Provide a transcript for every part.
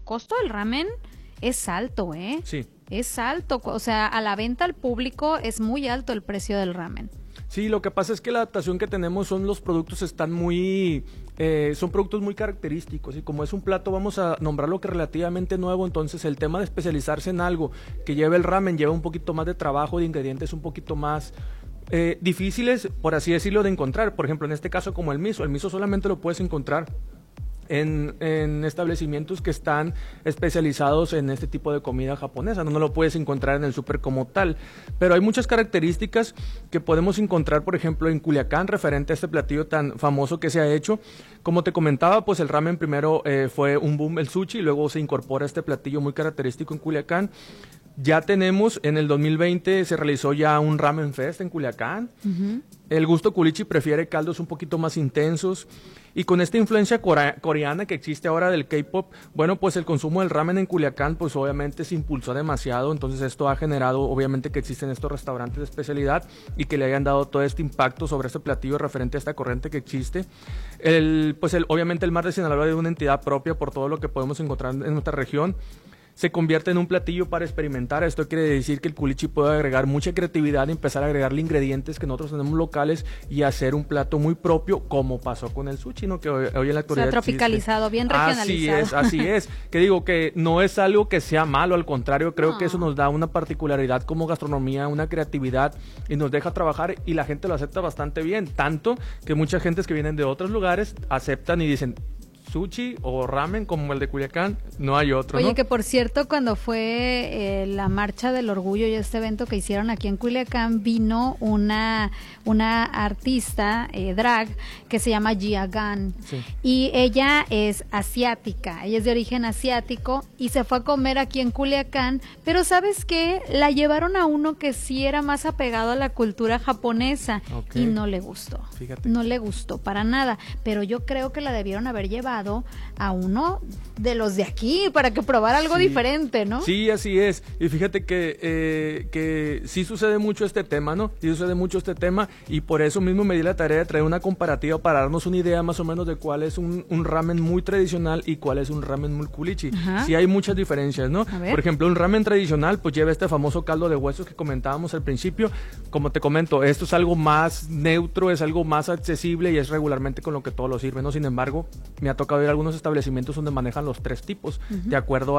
costo del ramen es alto, ¿eh? Sí. Es alto, o sea, a la venta al público es muy alto el precio del ramen. Sí, lo que pasa es que la adaptación que tenemos son los productos están son productos muy característicos y como es un plato vamos a nombrarlo que relativamente nuevo, entonces el tema de especializarse en algo que lleve el ramen lleva un poquito más de trabajo, de ingredientes un poquito más difíciles, por así decirlo, de encontrar. Por ejemplo, en este caso como el miso solamente lo puedes encontrar en establecimientos que están especializados en este tipo de comida japonesa, no lo puedes encontrar en el súper como tal, pero hay muchas características que podemos encontrar, por ejemplo, en Culiacán, referente a este platillo tan famoso que se ha hecho. Como te comentaba, pues el ramen primero fue un boom, el sushi, y luego se incorpora este platillo muy característico en Culiacán. Ya tenemos, en el 2020 se realizó ya un Ramen Fest en Culiacán. Uh-huh. El gusto culichi prefiere caldos un poquito más intensos. Y con esta influencia coreana que existe ahora del K-pop, bueno, pues el consumo del ramen en Culiacán, pues obviamente se impulsó demasiado. Entonces esto ha generado, obviamente, que existen estos restaurantes de especialidad y que le hayan dado todo este impacto sobre este platillo referente a esta corriente que existe. Obviamente el Mar de Sinaloa es una entidad propia por todo lo que podemos encontrar en nuestra región. Se convierte en un platillo para experimentar. Esto quiere decir que el culichi puede agregar mucha creatividad y empezar a agregarle ingredientes que nosotros tenemos locales y hacer un plato muy propio, como pasó con el sushi, ¿no? Que hoy en la actualidad se ha tropicalizado, bien regionalizado. Así es. Que digo que no es algo que sea malo, al contrario, creo que eso nos da una particularidad como gastronomía, una creatividad y nos deja trabajar y la gente lo acepta bastante bien, tanto que muchas gentes que vienen de otros lugares aceptan y dicen, sushi o ramen como el de Culiacán, no hay otro. Oye, ¿no? Que por cierto, cuando fue la marcha del orgullo y este evento que hicieron aquí en Culiacán, vino una artista drag que se llama Gia Gunn. Sí. Y ella es asiática, ella es de origen asiático y se fue a comer aquí en Culiacán, pero ¿sabes qué? La llevaron a uno que sí era más apegado a la cultura japonesa. Okay. Y no le gustó. Fíjate. No le gustó para nada, pero yo creo que la debieron haber llevado a uno de los de aquí para que probara algo diferente, ¿no? Sí, así es. Y fíjate que sí sucede mucho este tema, ¿no? Sí sucede mucho este tema y por eso mismo me di la tarea de traer una comparativa para darnos una idea más o menos de cuál es un ramen muy tradicional y cuál es un ramen muy culichi. Sí hay muchas diferencias, ¿no? Por ejemplo, un ramen tradicional pues lleva este famoso caldo de huesos que comentábamos al principio. Como te comento, esto es algo más neutro, es algo más accesible y es regularmente con lo que todos lo sirven, ¿no? Sin embargo, me ha tocado ir a algunos establecimientos donde manejan los tres tipos, de acuerdo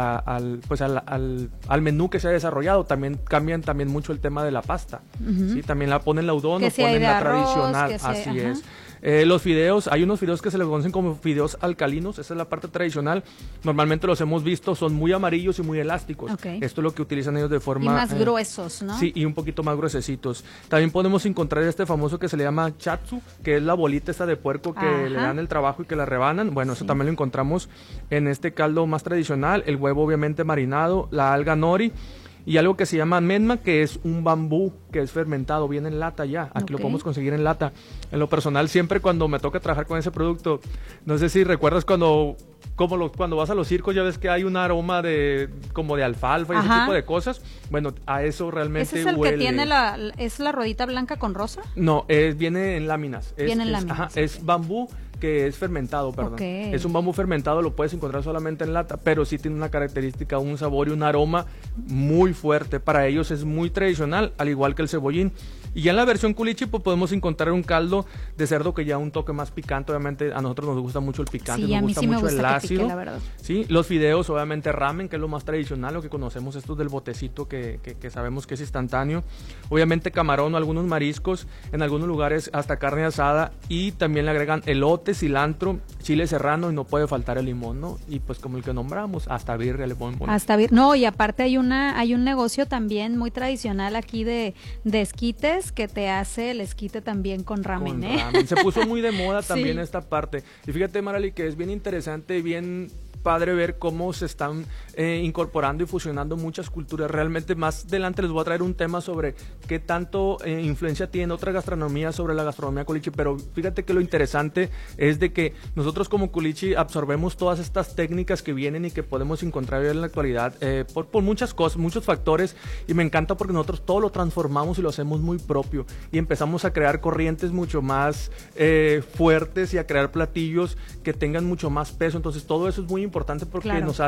al menú que se ha desarrollado. También cambian mucho el tema de la pasta, ¿sí? También la ponen la udon o ponen la tradicional, así es. Los fideos, hay unos fideos que se les conocen como fideos alcalinos, esa es la parte tradicional. Normalmente los hemos visto, son muy amarillos y muy elásticos. Okay. Esto es lo que utilizan ellos de forma... Y más gruesos, ¿no? Sí, y un poquito más gruesecitos. También podemos encontrar este famoso que se le llama chatsu, que es la bolita esta de puerco que le dan el trabajo y que la rebanan. Bueno, eso también lo encontramos en este caldo más tradicional. El huevo obviamente marinado, la alga nori. Y algo que se llama menma, que es un bambú que es fermentado, viene en lata ya, aquí lo podemos conseguir en lata. En lo personal, siempre cuando me toca trabajar con ese producto, no sé si recuerdas cuando vas a los circos, ya ves que hay un aroma como de alfalfa y ese tipo de cosas. Bueno, a eso realmente ¿Ese es el huele. que tiene es la ruedita blanca con rosa? No, viene en láminas. Viene en láminas. Es bambú que es fermentado, perdón. Okay. Es un bambú fermentado, lo puedes encontrar solamente en lata, pero sí tiene una característica, un sabor y un aroma muy fuerte. Para ellos es muy tradicional, al igual que el cebollín. Y ya en la versión culichi pues podemos encontrar un caldo de cerdo que ya un toque más picante. Obviamente a nosotros nos gusta mucho el picante, sí, nos gusta mucho el ácido. Pique, la verdad. Sí, los fideos, obviamente ramen, que es lo más tradicional, lo que conocemos, estos del botecito que sabemos que es instantáneo. Obviamente camarón o algunos mariscos, en algunos lugares hasta carne asada, y también le agregan elote, cilantro, chile serrano y no puede faltar el limón, ¿no? Y pues como el que nombramos, hasta birria le ponen. No, y aparte hay un negocio también muy tradicional aquí de esquites que te hace el esquite también con ramen, ramen. Se puso muy de moda también esta parte. Y fíjate, Marali, que es bien interesante y bien padre ver cómo se están incorporando y fusionando muchas culturas. Realmente más adelante les voy a traer un tema sobre qué tanto influencia tiene otra gastronomía sobre la gastronomía culichi, pero fíjate que lo interesante es de que nosotros como culichi absorbemos todas estas técnicas que vienen y que podemos encontrar en la actualidad por muchas cosas, muchos factores, y me encanta porque nosotros todo lo transformamos y lo hacemos muy propio y empezamos a crear corrientes mucho más fuertes y a crear platillos que tengan mucho más peso. Entonces todo eso es muy importante porque nos